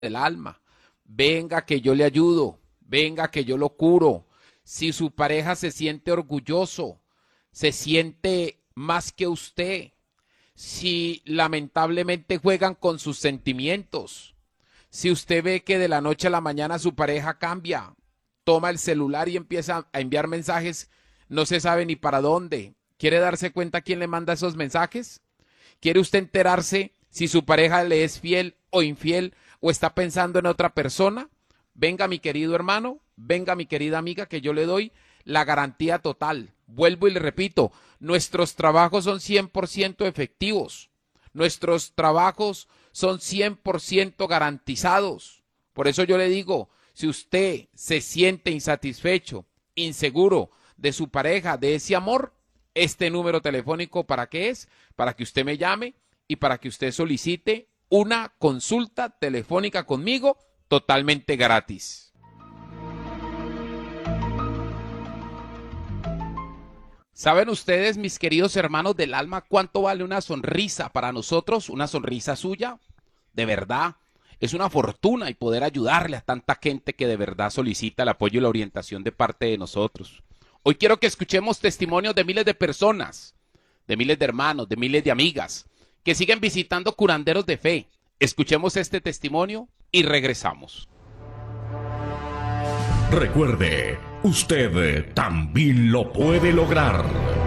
del alma. Venga que yo le ayudo, venga que yo lo curo. Si su pareja se siente orgulloso, se siente más que usted, si lamentablemente juegan con sus sentimientos, si usted ve que de la noche a la mañana su pareja cambia, toma el celular y empieza a enviar mensajes, no se sabe ni para dónde. ¿Quiere darse cuenta quién le manda esos mensajes? ¿Quiere usted enterarse si su pareja le es fiel o infiel o está pensando en otra persona? Venga, mi querido hermano, venga, mi querida amiga, que yo le doy la garantía total. Vuelvo y le repito, nuestros trabajos son 100% efectivos. Nuestros trabajos son 100% garantizados. Por eso yo le digo, si usted se siente insatisfecho, inseguro de su pareja, de ese amor, este número telefónico, ¿para qué es? Para que usted me llame y para que usted solicite una consulta telefónica conmigo totalmente gratis. ¿Saben ustedes, mis queridos hermanos del alma, cuánto vale una sonrisa para nosotros? Una sonrisa suya, de verdad, es una fortuna y poder ayudarle a tanta gente que de verdad solicita el apoyo y la orientación de parte de nosotros. Hoy quiero que escuchemos testimonios de miles de personas, de miles de hermanos, de miles de amigas, que siguen visitando curanderos de fe. Escuchemos este testimonio y regresamos. Recuerde, usted también lo puede lograr.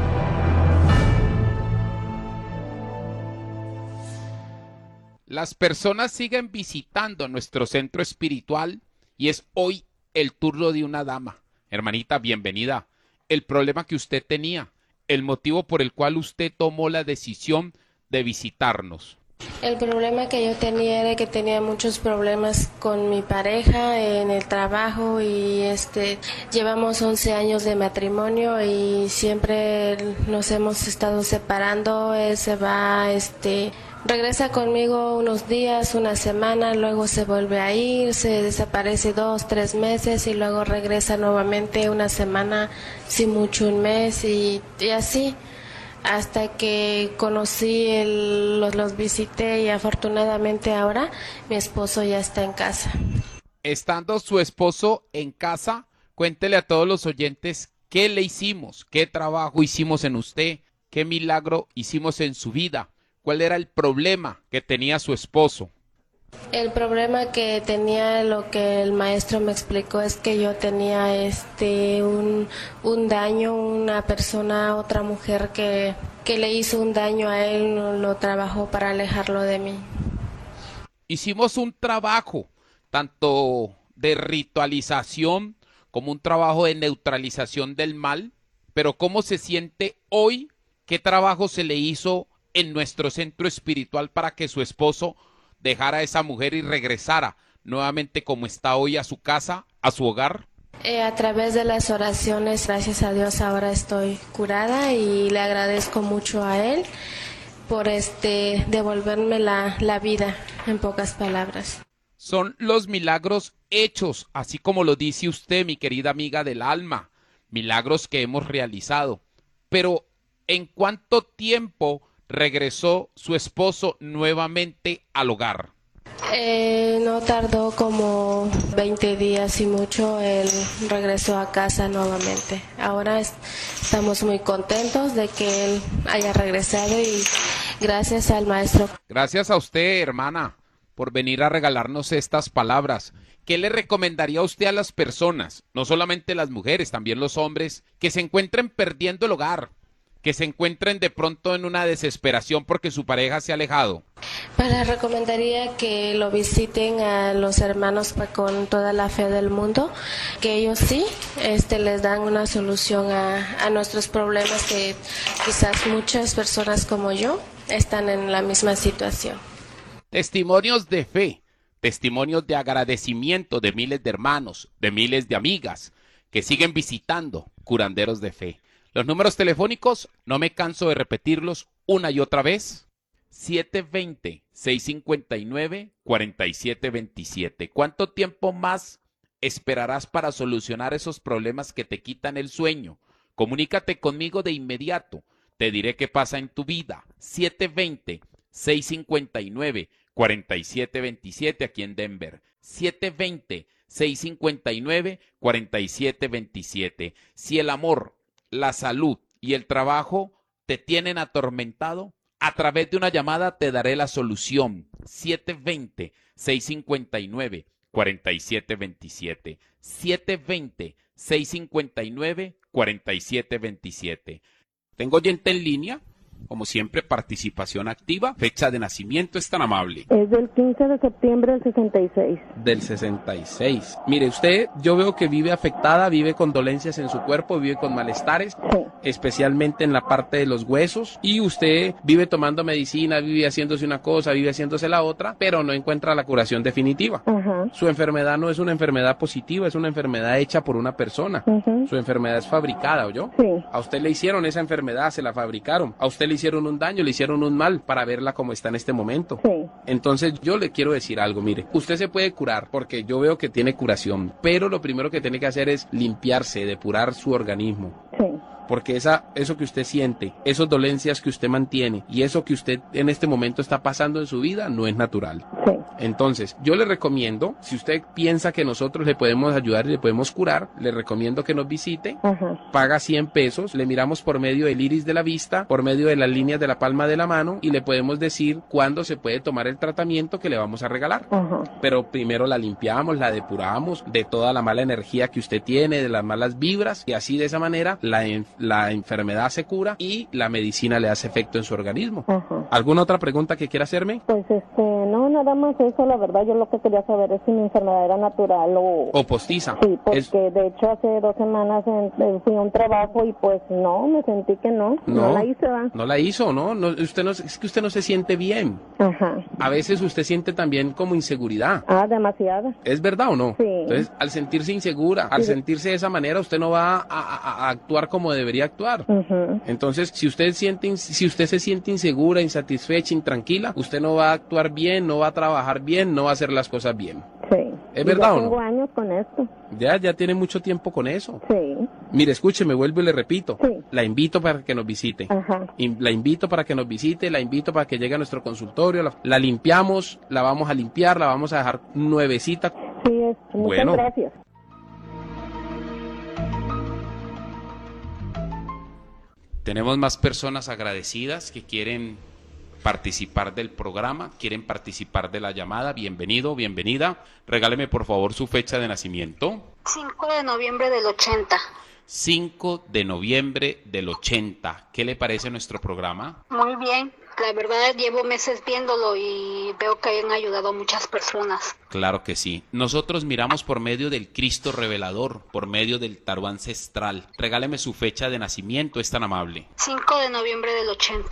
Las personas siguen visitando nuestro centro espiritual y es hoy el turno de una dama. Hermanita, bienvenida. El problema que usted tenía, el motivo por el cual usted tomó la decisión de visitarnos. El problema que yo tenía era que tenía muchos problemas con mi pareja en el trabajo y llevamos 11 años de matrimonio y siempre nos hemos estado separando. Él se va, regresa conmigo unos días, una semana, luego se vuelve a ir, se desaparece 2, 3 meses y luego regresa nuevamente una semana, si mucho un mes y así. Hasta que conocí, los visité y afortunadamente ahora mi esposo ya está en casa. Estando su esposo en casa, cuéntele a todos los oyentes qué le hicimos, qué trabajo hicimos en usted, qué milagro hicimos en su vida, cuál era el problema que tenía su esposo. El problema que tenía, lo que el maestro me explicó, es que yo tenía un daño, una persona, otra mujer que le hizo un daño a él, lo trabajó para alejarlo de mí. Hicimos un trabajo, tanto de ritualización como un trabajo de neutralización del mal, pero ¿cómo se siente hoy? ¿Qué trabajo se le hizo en nuestro centro espiritual para que su esposo dejara a esa mujer y regresara nuevamente como está hoy a su casa, a su hogar? A través de las oraciones, gracias a Dios, ahora estoy curada y le agradezco mucho a él por devolverme la vida, en pocas palabras. Son los milagros hechos, así como lo dice usted, mi querida amiga del alma, milagros que hemos realizado. Pero, ¿en cuánto tiempo regresó su esposo nuevamente al hogar? No tardó como 20 días y mucho, él regresó a casa nuevamente. Ahora estamos muy contentos de que él haya regresado y gracias al maestro. Gracias a usted, hermana, por venir a regalarnos estas palabras. ¿Qué le recomendaría a usted a las personas, no solamente las mujeres, también los hombres, que se encuentren perdiendo el hogar, que se encuentren de pronto en una desesperación porque su pareja se ha alejado? Pues recomendaría que lo visiten a los hermanos con toda la fe del mundo, que ellos sí les dan una solución a nuestros problemas, que quizás muchas personas como yo están en la misma situación. Testimonios de fe, testimonios de agradecimiento de miles de hermanos, de miles de amigas que siguen visitando curanderos de fe. Los números telefónicos, no me canso de repetirlos una y otra vez. 720-659-4727. ¿Cuánto tiempo más esperarás para solucionar esos problemas que te quitan el sueño? Comunícate conmigo de inmediato. Te diré qué pasa en tu vida. 720-659-4727. 4727 aquí en Denver. 720-659-4727. Si el amor, la salud y el trabajo te tienen atormentado, a través de una llamada te daré la solución. 720-659-4727. 720-659-4727. Tengo oyente en línea. Como siempre, participación activa. Fecha de nacimiento es tan amable. Es del 15 de septiembre del 66. Del 66. Mire, usted, yo veo que vive afectada, vive con dolencias en su cuerpo, vive con malestares, Sí. especialmente en la parte de los huesos. Y usted vive tomando medicina, vive haciéndose una cosa, vive haciéndose la otra, pero no encuentra la curación definitiva. Ajá. Su enfermedad no es una enfermedad positiva, es una enfermedad hecha por una persona. Ujú. Su enfermedad es fabricada, ¿oyó? Sí. A usted le hicieron esa enfermedad, se la fabricaron. A usted le hicieron un daño, le hicieron un mal para verla como está en este momento. Sí. Entonces yo le quiero decir algo, mire, usted se puede curar porque yo veo que tiene curación, pero lo primero que tiene que hacer es limpiarse, depurar su organismo. Sí. Porque eso que usted siente, esas dolencias que usted mantiene y eso que usted en este momento está pasando en su vida no es natural. Sí. Entonces, yo le recomiendo, si usted piensa que nosotros le podemos ayudar y le podemos curar, le recomiendo que nos visite, Ajá. paga 100 pesos, le miramos por medio del iris de la vista, por medio de las líneas de la palma de la mano y le podemos decir cuándo se puede tomar el tratamiento que le vamos a regalar. Ajá. Pero primero la limpiamos, la depuramos de toda la mala energía que usted tiene, de las malas vibras y así de esa manera la enfermedad se cura y la medicina le hace efecto en su organismo. Ajá. ¿Alguna otra pregunta que quiera hacerme? Pues no, nada más eso, la verdad, yo lo que quería saber es si mi enfermedad era natural o... ¿O postiza? Sí, porque Es- de hecho hace 2 semanas fui a un trabajo y pues no, me sentí que no la hice, ¿va? No la hizo, ¿no? Es que usted no se siente bien. Ajá. A veces usted siente también como inseguridad. Ah, demasiada. ¿Es verdad o no? Sí. Entonces, al sentirse insegura, al Sí. sentirse de esa manera, usted no va a actuar como debería actuar. Ujú. Entonces, si usted se siente insegura, insatisfecha, intranquila, usted no va a actuar bien, no va a trabajar bien, no va a hacer las cosas bien. Sí. ¿Es Y verdad ya o no? tengo años con esto. Ya tiene mucho tiempo con eso. Sí. Mire, escúcheme, vuelvo y le repito. Sí. La invito para que nos visite. Ajá. La invito para que nos visite, la invito para que llegue a nuestro consultorio, la limpiamos, la vamos a limpiar, la vamos a dejar nuevecita. Sí, muchas Bueno. gracias. Tenemos más personas agradecidas que quieren participar del programa, quieren participar de la llamada. Bienvenido, bienvenida. Regáleme por favor su fecha de nacimiento. 5 de noviembre del 80. 5 de noviembre del 80. ¿Qué le parece nuestro programa? Muy bien. La verdad llevo meses viéndolo y veo que han ayudado a muchas personas. Claro que sí. Nosotros miramos por medio del Cristo revelador, por medio del tarot ancestral. Regáleme su fecha de nacimiento, es tan amable. 5 de noviembre del 80.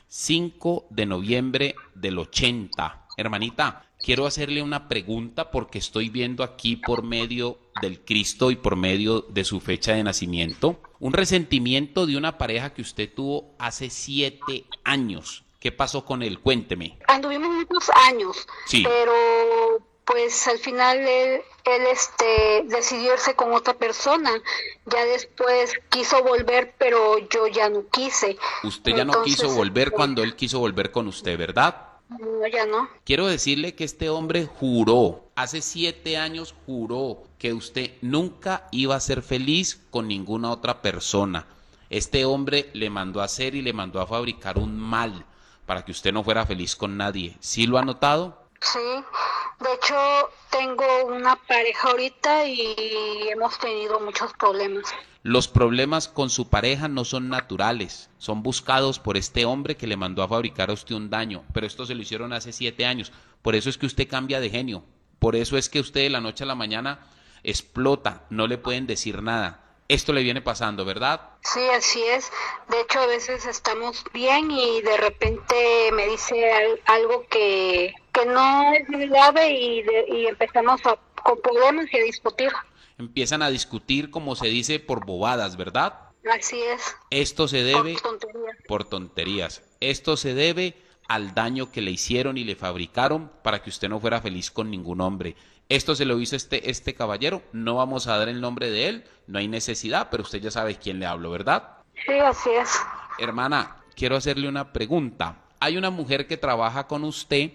5 de noviembre del 80. Hermanita, quiero hacerle una pregunta porque estoy viendo aquí por medio del Cristo y por medio de su fecha de nacimiento un resentimiento de una pareja que usted tuvo hace 7 años. ¿Qué pasó con él? Cuénteme. Anduvimos muchos años, Sí. pero pues al final él decidió irse con otra persona. Ya después quiso volver, pero yo ya no quise. Usted ya no quiso volver cuando él quiso volver con usted, ¿verdad? No, ya no. Quiero decirle que este hombre juró, hace 7 años juró que usted nunca iba a ser feliz con ninguna otra persona. Este hombre le mandó a hacer y le mandó a fabricar un mal para que usted no fuera feliz con nadie. ¿Sí lo ha notado? Sí, de hecho tengo una pareja ahorita y hemos tenido muchos problemas. Los problemas con su pareja no son naturales, son buscados por este hombre que le mandó a fabricar a usted un daño, pero esto se lo hicieron hace 7 años. Por eso es que usted cambia de genio, por eso es que usted de la noche a la mañana explota, no le pueden decir nada. Esto le viene pasando, ¿verdad? Sí, así es. De hecho, a veces estamos bien y de repente me dice algo que no es muy grave y empezamos con problemas y a discutir. Empiezan a discutir, como se dice, por bobadas, ¿verdad? Así es. Esto se debe Por tonterías. por tonterías. Esto se debe al daño que le hicieron y le fabricaron para que usted no fuera feliz con ningún hombre. Esto se lo hizo este caballero. No vamos a dar el nombre de él, no hay necesidad, pero usted ya sabe quién le hablo, ¿verdad? Sí, así es. Hermana, quiero hacerle una pregunta. Hay una mujer que trabaja con usted,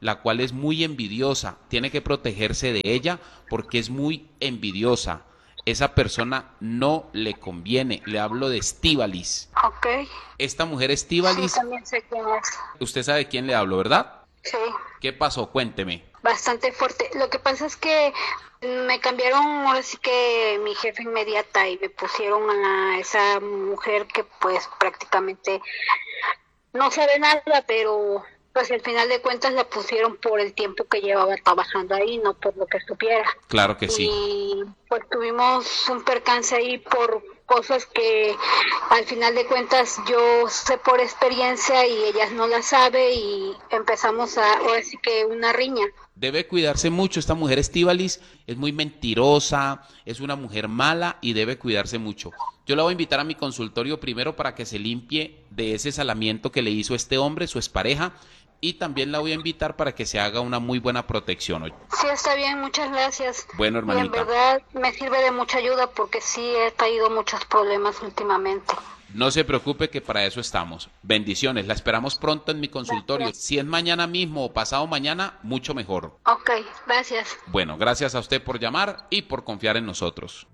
la cual es muy envidiosa. Tiene que protegerse de ella porque es muy envidiosa. Esa persona no le conviene. Le hablo de Estíbalis. Ok. Esta mujer Sí, Estíbalis, también sé quién es. usted sabe de quién le hablo, ¿verdad? Sí, ¿Qué pasó? Cuénteme. bastante fuerte. Lo que pasa es que me cambiaron, ahora sí que mi jefe inmediata y me pusieron a esa mujer que pues prácticamente no sabe nada, pero pues al final de cuentas la pusieron por el tiempo que llevaba trabajando ahí, no por lo que supiera. Claro que sí. Y pues tuvimos un percance ahí por cosas que al final de cuentas yo sé por experiencia y ella no la sabe y empezamos ahora sí que una riña. Debe cuidarse mucho. Esta mujer Estíbalis es muy mentirosa, es una mujer mala y debe cuidarse mucho. Yo la voy a invitar a mi consultorio primero para que se limpie de ese salamiento que le hizo este hombre, su expareja, y también la voy a invitar para que se haga una muy buena protección hoy. Sí, está bien, muchas gracias. Bueno, hermanita. Y en verdad me sirve de mucha ayuda porque sí he tenido muchos problemas últimamente. No se preocupe que para eso estamos. Bendiciones, la esperamos pronto en mi consultorio. Gracias. Si es mañana mismo o pasado mañana, mucho mejor. Ok, gracias. Bueno, gracias a usted por llamar y por confiar en nosotros.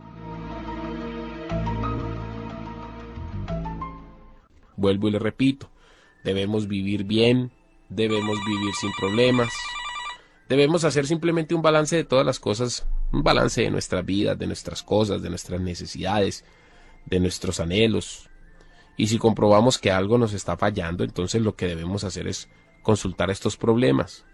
Vuelvo y le repito, debemos vivir bien, debemos vivir sin problemas, debemos hacer simplemente un balance de todas las cosas, un balance de nuestras vidas, de nuestras cosas, de nuestras necesidades, de nuestros anhelos. Y si comprobamos que algo nos está fallando, entonces lo que debemos hacer es consultar estos problemas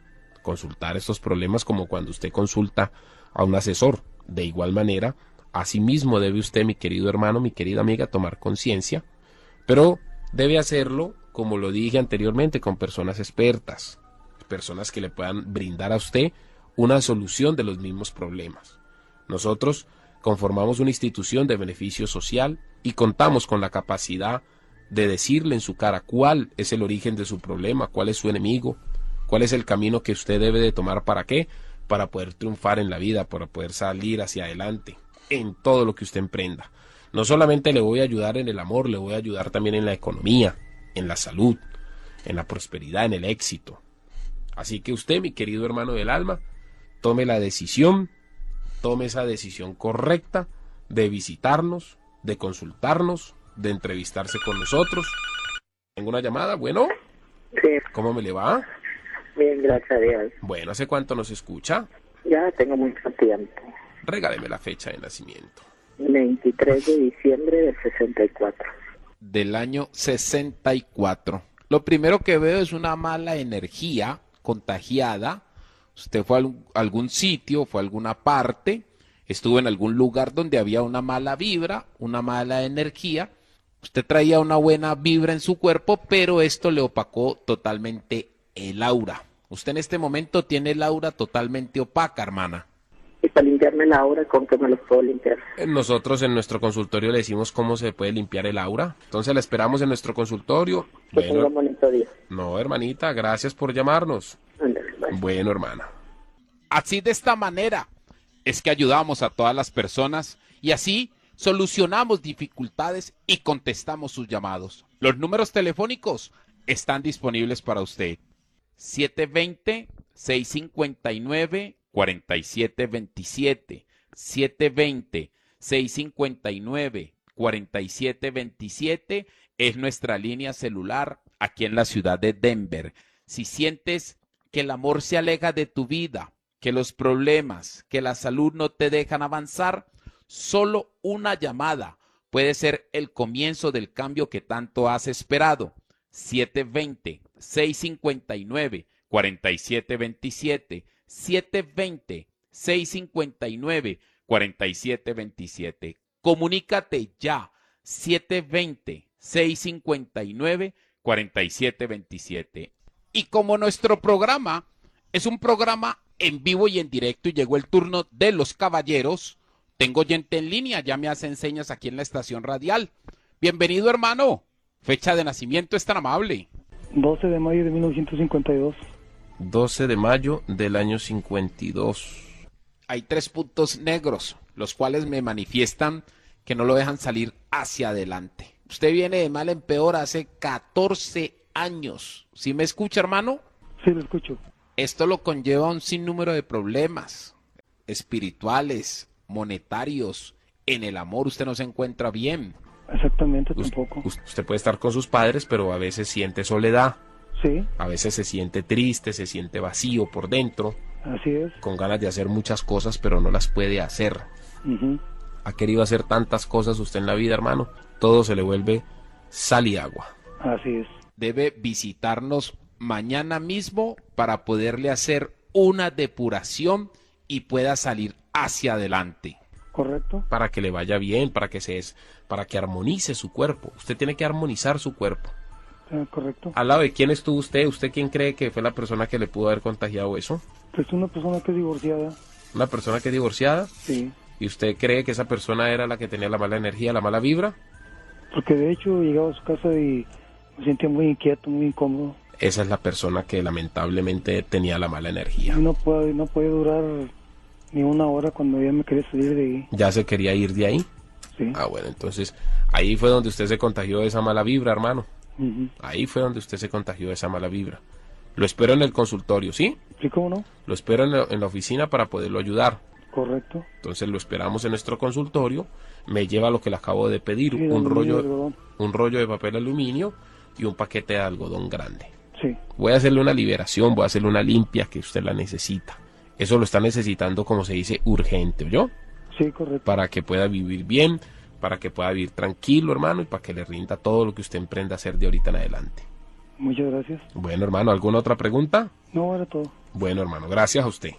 como cuando usted consulta a un asesor. De igual manera, asimismo debe usted, mi querido hermano, mi querida amiga, tomar conciencia, pero debe hacerlo, como lo dije anteriormente, con personas expertas, personas que le puedan brindar a usted una solución de los mismos problemas. Nosotros conformamos una institución de beneficio social y contamos con la capacidad de decirle en su cara cuál es el origen de su problema, cuál es su enemigo, cuál es el camino que usted debe de tomar. ¿Para qué? Para poder triunfar en la vida, para poder salir hacia adelante en todo lo que usted emprenda. No solamente le voy a ayudar en el amor, le voy a ayudar también en la economía, en la salud, en la prosperidad, en el éxito. Así que usted, mi querido hermano del alma, tome la decisión, tome esa decisión correcta de visitarnos, de consultarnos, de entrevistarse con nosotros. Tengo una llamada, bueno. Sí, ¿Cómo me le va? bien, gracias a Dios. Bueno, ¿hace cuánto nos escucha? Ya tengo mucho tiempo. Regáleme la fecha de nacimiento. 23 de diciembre del 64. Del año 64. Lo primero que veo es una mala energía contagiada. Usted fue a algún sitio, fue a alguna parte, estuvo en algún lugar donde había una mala vibra, una mala energía. Usted traía una buena vibra en su cuerpo, pero esto le opacó totalmente el aura. Usted en este momento tiene el aura totalmente opaca, hermana. Y para limpiarme la aura, ¿con qué me los puedo limpiar? Nosotros en nuestro consultorio le decimos cómo se puede limpiar el aura. Entonces la esperamos en nuestro consultorio. Que tenga un bonito día. No, hermanita, gracias por llamarnos. Ándale, bye. Bueno, hermana. Así de esta manera es que ayudamos a todas las personas y así solucionamos dificultades y contestamos sus llamados. Los números telefónicos están disponibles para usted. 720-659-4727. 720-659-4727 es nuestra línea celular aquí en la ciudad de Denver. Si sientes que el amor se aleja de tu vida, que los problemas, que la salud no te dejan avanzar, solo una llamada puede ser el comienzo del cambio que tanto has esperado. 720-659-4727. 720-659-4727. Comunícate ya. 720-659-4727. Y como nuestro programa es un programa en vivo y en directo y llegó el turno de los caballeros, tengo gente en línea, ya me hacen señas aquí en la estación radial. Bienvenido, hermano. Fecha de nacimiento es tan amable. 12 de mayo de 1952. 12 de mayo del año 52. Hay 3 puntos negros, los cuales me manifiestan que no lo dejan salir hacia adelante. Usted viene de mal en peor hace 14 años. ¿Sí me escucha, hermano? Sí, lo escucho. Esto lo conlleva un sinnúmero de problemas espirituales, monetarios. En el amor usted no se encuentra bien. Exactamente, tampoco. Usted puede estar con sus padres, pero a veces siente soledad. Sí. A veces se siente triste, se siente vacío por dentro. Así es. Con ganas de hacer muchas cosas, pero no las puede hacer. Ha querido hacer tantas cosas usted en la vida, hermano. Todo se le vuelve sal y agua. Así es. Debe visitarnos mañana mismo para poderle hacer una depuración y pueda salir hacia adelante. Correcto. Para que le vaya bien, para que armonice su cuerpo. Usted tiene que armonizar su cuerpo. Correcto. ¿Al lado de quién estuvo usted? ¿Usted quién cree que fue la persona que le pudo haber contagiado eso? Pues una persona que es divorciada. ¿Una persona que es divorciada? Sí. ¿Y usted cree que esa persona era la que tenía la mala energía, la mala vibra? Porque de hecho llegaba a su casa y me sentía muy inquieto, muy incómodo. Esa es la persona que lamentablemente tenía la mala energía. Y no puede durar ni una hora cuando ya me quería salir de ahí. ¿Ya se quería ir de ahí? Sí. Ah, bueno, entonces ahí fue donde usted se contagió de esa mala vibra, hermano. Ahí fue donde usted se contagió de esa mala vibra. Lo espero en el consultorio, ¿sí? Sí, ¿cómo no? Lo espero en la oficina para poderlo ayudar. Correcto. Entonces lo esperamos en nuestro consultorio. Me lleva lo que le acabo de pedir, Sí, un rollo de papel aluminio y un paquete de algodón grande. Sí. Voy a hacerle una liberación, voy a hacerle una limpia que usted la necesita. Eso lo está necesitando, como se dice, urgente, ¿oyó? Sí, correcto. Para que pueda vivir bien, para que pueda vivir tranquilo, hermano, y para que le rinda todo lo que usted emprenda a hacer de ahorita en adelante. Muchas gracias. Bueno, hermano, ¿alguna otra pregunta? No, era todo. Bueno, hermano, gracias a usted.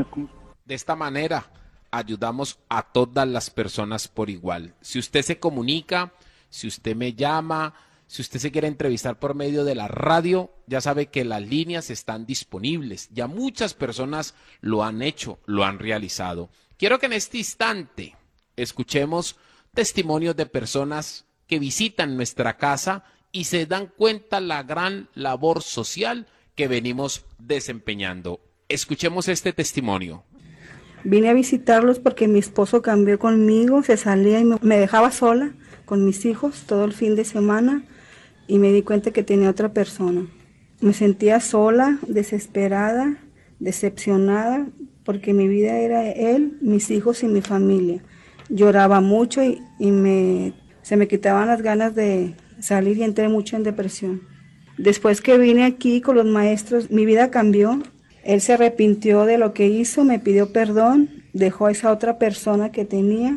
De esta manera, ayudamos a todas las personas por igual. Si usted se comunica, si usted me llama, si usted se quiere entrevistar por medio de la radio, ya sabe que las líneas están disponibles. Ya muchas personas lo han hecho, lo han realizado. Quiero que en este instante escuchemos testimonios de personas que visitan nuestra casa y se dan cuenta la gran labor social que venimos desempeñando. Escuchemos este testimonio. Vine a visitarlos porque mi esposo cambió conmigo, se salía y me dejaba sola con mis hijos todo el fin de semana y me di cuenta que tenía otra persona. Me sentía sola, desesperada, decepcionada, porque mi vida era él, mis hijos y mi familia. Lloraba mucho y se me quitaban las ganas de salir y entré mucho en depresión. Después que vine aquí con los maestros, mi vida cambió. Él se arrepintió de lo que hizo, me pidió perdón, dejó a esa otra persona que tenía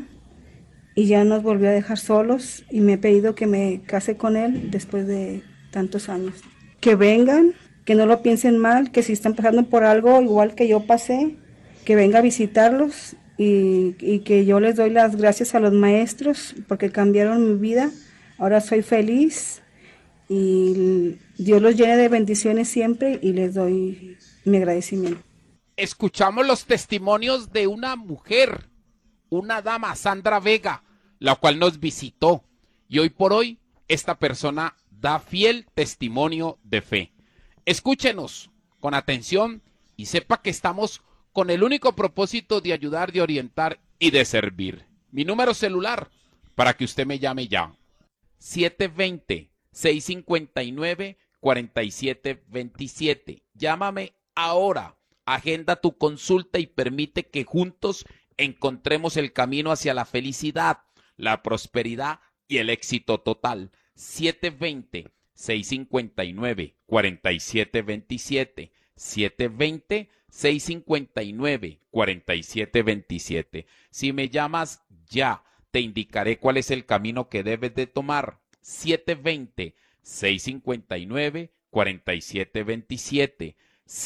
y ya nos volvió a dejar solos y me ha pedido que me case con él después de tantos años. Que vengan, que no lo piensen mal, que si están pasando por algo igual que yo pasé, que venga a visitarlos y que yo les doy las gracias a los maestros porque cambiaron mi vida. Ahora soy feliz y Dios los llene de bendiciones siempre y les doy mi agradecimiento. Escuchamos los testimonios de una mujer, una dama, Sandra Vega, la cual nos visitó. Y hoy por hoy, esta persona da fiel testimonio de fe. Escúchenos con atención y sepa que estamos con el único propósito de ayudar, de orientar y de servir. Mi número celular para que usted me llame ya. 720-659-4727. Llámame ahora. Agenda tu consulta y permite que juntos encontremos el camino hacia la felicidad, la prosperidad y el éxito total. 720-659-4727. 720-659-4727. Si me llamas ya, te indicaré cuál es el camino que debes de tomar. 720-659-4727.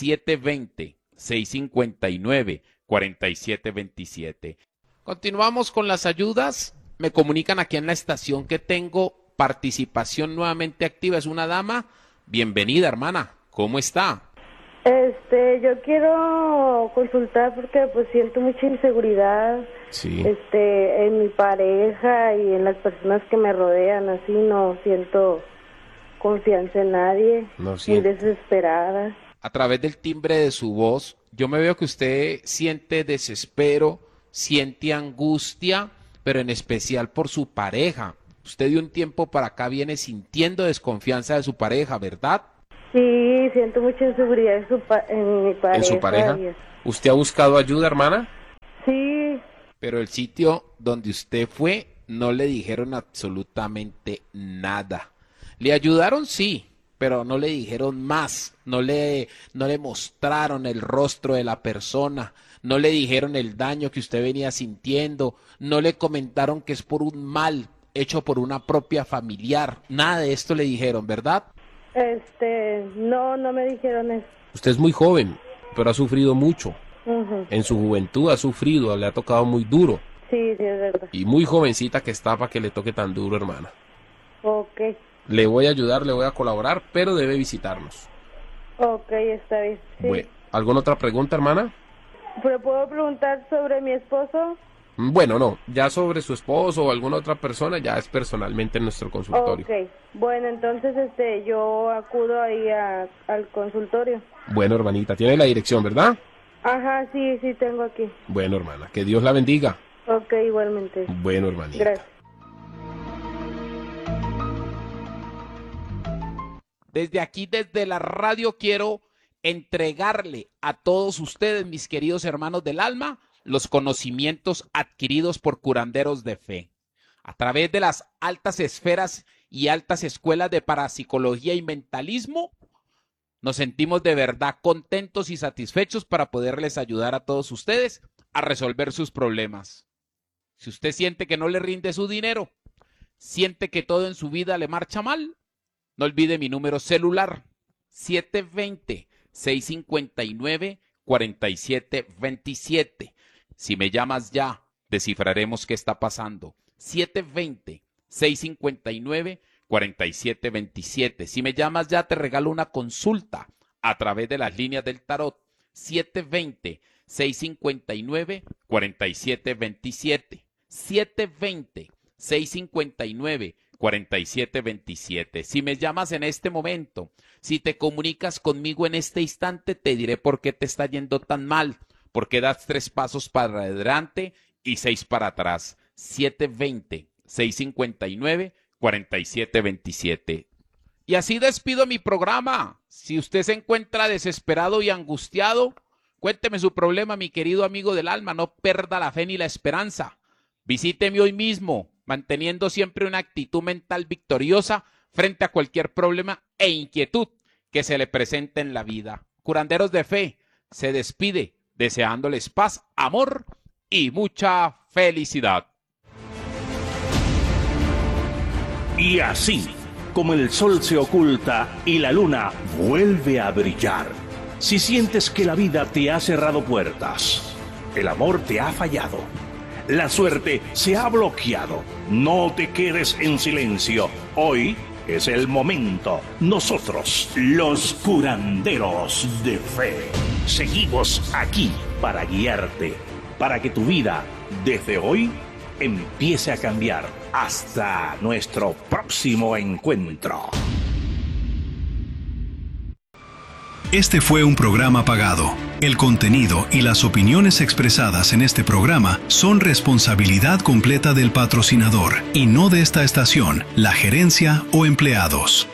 720-659-4727. Continuamos con las ayudas. Me comunican aquí en la estación que tengo participación nuevamente activa. Es una dama. Bienvenida, hermana. ¿Cómo está? Yo quiero consultar porque pues siento mucha inseguridad en mi pareja y en las personas que me rodean, así no siento confianza en nadie, muy desesperada. A través del timbre de su voz, yo me veo que usted siente desespero, siente angustia, pero en especial por su pareja. Usted de un tiempo para acá viene sintiendo desconfianza de su pareja, ¿verdad? Sí, siento mucha inseguridad en mi pareja. ¿En su pareja? ¿Usted ha buscado ayuda, hermana? Sí. Pero el sitio donde usted fue no le dijeron absolutamente nada. Le ayudaron, sí, pero no le dijeron más. No le mostraron el rostro de la persona. No le dijeron el daño que usted venía sintiendo. No le comentaron que es por un mal hecho por una propia familiar. Nada de esto le dijeron, ¿verdad? No me dijeron eso. Usted es muy joven, pero ha sufrido mucho. Uh-huh. En su juventud ha sufrido, le ha tocado muy duro. Sí, es verdad. Y muy jovencita que está para que le toque tan duro, hermana. Ok. Le voy a ayudar, le voy a colaborar, pero debe visitarnos. Ok, está bien. Sí. Bueno, ¿alguna otra pregunta, hermana? ¿Pero puedo preguntar sobre mi esposo? Bueno, no, ya sobre su esposo o alguna otra persona ya es personalmente en nuestro consultorio. Ok, bueno, entonces yo acudo ahí al consultorio. Bueno, hermanita, tiene la dirección, ¿verdad? Ajá, sí, tengo aquí. Bueno, hermana, que Dios la bendiga. Ok, igualmente. Bueno, hermanita. Gracias. Desde aquí, desde la radio, quiero entregarle a todos ustedes, mis queridos hermanos del alma, los conocimientos adquiridos por curanderos de fe. A través de las altas esferas y altas escuelas de parapsicología y mentalismo, nos sentimos de verdad contentos y satisfechos para poderles ayudar a todos ustedes a resolver sus problemas. Si usted siente que no le rinde su dinero, siente que todo en su vida le marcha mal, no olvide mi número celular, 720-659-4727. Si me llamas ya, descifraremos qué está pasando. 720-659-4727. Si me llamas ya, te regalo una consulta a través de las líneas del tarot. 720-659-4727. 720-659-4727. Si me llamas en este momento, si te comunicas conmigo en este instante, te diré por qué te está yendo tan mal. Porque das 3 pasos para adelante y 6 para atrás. 720-659-4727. Y así despido mi programa. Si usted se encuentra desesperado y angustiado, cuénteme su problema, mi querido amigo del alma. No pierda la fe ni la esperanza. Visíteme hoy mismo, manteniendo siempre una actitud mental victoriosa frente a cualquier problema e inquietud que se le presente en la vida. Curanderos de Fe se despide, deseándoles paz, amor y mucha felicidad. Y así, como el sol se oculta y la luna vuelve a brillar, si sientes que la vida te ha cerrado puertas, el amor te ha fallado, la suerte se ha bloqueado, no te quedes en silencio. Hoy es el momento. Nosotros, los curanderos de fe, seguimos aquí para guiarte, para que tu vida, desde hoy, empiece a cambiar. Hasta nuestro próximo encuentro. Este fue un programa pagado. El contenido y las opiniones expresadas en este programa son responsabilidad completa del patrocinador y no de esta estación, la gerencia o empleados.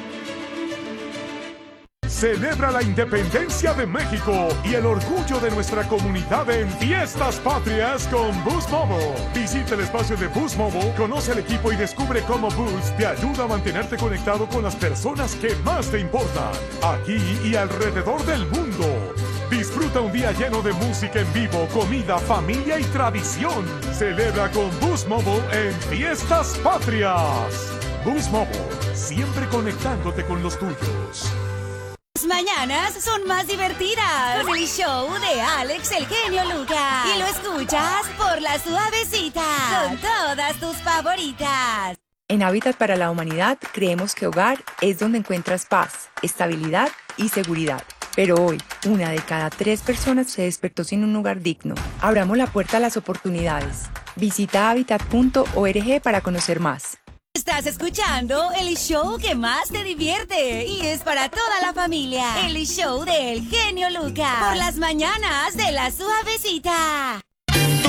Celebra la independencia de México y el orgullo de nuestra comunidad en Fiestas Patrias con Boost Mobile. Visita el espacio de Boost Mobile, conoce el equipo y descubre cómo Boost te ayuda a mantenerte conectado con las personas que más te importan, aquí y alrededor del mundo. Disfruta un día lleno de música en vivo, comida, familia y tradición. Celebra con Boost Mobile en Fiestas Patrias. Boost Mobile, siempre conectándote con los tuyos. Las mañanas son más divertidas con el show de Alex el Genio Lucas. Y lo escuchas por La Suavecita con todas tus favoritas. En Hábitat para la Humanidad creemos que hogar es donde encuentras paz, estabilidad y seguridad. Pero hoy, 1 de cada 3 personas se despertó sin un hogar digno. Abramos la puerta a las oportunidades. Visita habitat.org para conocer más. Estás escuchando el show que más te divierte y es para toda la familia. El show del Genio Lucas por las mañanas de La Suavecita.